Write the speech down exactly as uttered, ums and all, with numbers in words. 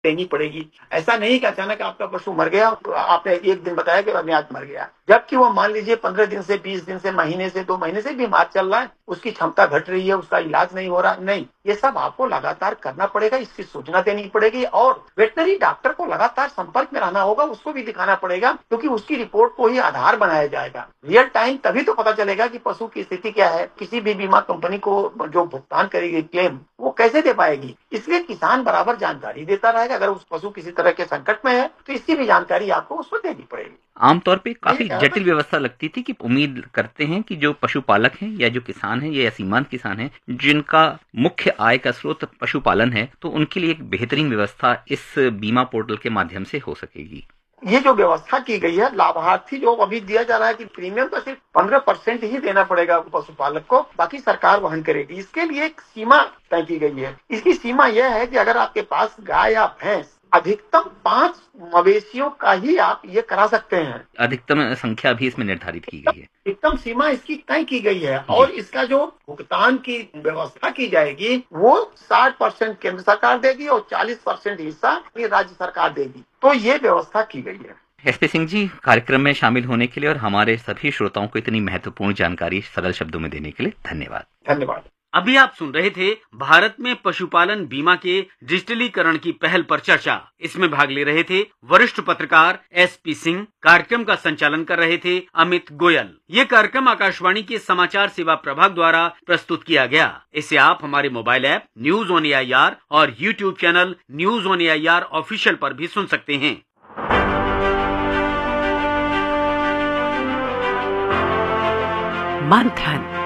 देनी पड़ेगी। ऐसा नहीं कि अचानक आपका पशु मर गया, तो आपने एक दिन बताया कि अभी आज मर गया, जबकि वो मान लीजिए पंद्रह दिन से, बीस दिन से, महीने से, दो महीने से बीमार चल रहा है, उसकी क्षमता घट रही है, उसका इलाज नहीं हो रहा। नहीं, ये सब आपको लगातार करना पड़ेगा, इसकी सूचना देनी पड़ेगी और वेटनरी डॉक्टर को लगातार संपर्क में रहना होगा, उसको भी दिखाना पड़ेगा, क्योंकि उसकी रिपोर्ट को ही आधार बनाया जाएगा। रियल टाइम तभी तो पता चलेगा कि पशु की स्थिति क्या है। किसी भी बीमा कंपनी को जो भुगतान करेगी क्लेम, वो कैसे दे पाएगी? इसलिए किसान बराबर जानकारी देता रहेगा। अगर उस पशु किसी तरह के संकट में है तो इसकी भी जानकारी आपको उसको देनी पड़ेगी। आमतौर पे काफी जटिल व्यवस्था लगती थी कि उम्मीद करते हैं कि जो पशुपालक हैं या जो किसान हैं या सीमांत किसान हैं जिनका मुख्य आय का स्रोत पशुपालन है, तो उनके लिए एक बेहतरीन व्यवस्था इस बीमा पोर्टल के माध्यम से हो सकेगी। ये जो व्यवस्था की गई है, लाभार्थी जो अभी दिया जा रहा है कि प्रीमियम तो सिर्फ पंद्रह परसेंट ही देना पड़ेगा पशुपालक को, बाकी सरकार वहन करेगी। इसके लिए एक सीमा तय की गई है। इसकी सीमा यह है कि अगर आपके पास गाय या भैंस, अधिकतम पांच मवेशियों का ही आप ये करा सकते हैं। अधिकतम संख्या भी इसमें निर्धारित की गई है, अधिकतम सीमा इसकी तय की गई है। और इसका जो भुगतान की व्यवस्था की जाएगी वो साठ परसेंट केंद्र सरकार देगी और चालीस परसेंट हिस्सा राज्य सरकार देगी। तो ये व्यवस्था की गई है। एस पी सिंह जी, कार्यक्रम में शामिल होने के लिए और हमारे सभी श्रोताओं को इतनी महत्वपूर्ण जानकारी सरल शब्दों में देने के लिए धन्यवाद। धन्यवाद। अभी आप सुन रहे थे भारत में पशुपालन बीमा के डिजिटलीकरण की पहल पर चर्चा। इसमें भाग ले रहे थे वरिष्ठ पत्रकार एस पी सिंह। कार्यक्रम का संचालन कर रहे थे अमित गोयल। ये कार्यक्रम आकाशवाणी के समाचार सेवा प्रभाग द्वारा प्रस्तुत किया गया। इसे आप हमारे mobile app news on A I R और YouTube channel news on A I R official पर भी सुन सकते हैं। मंथन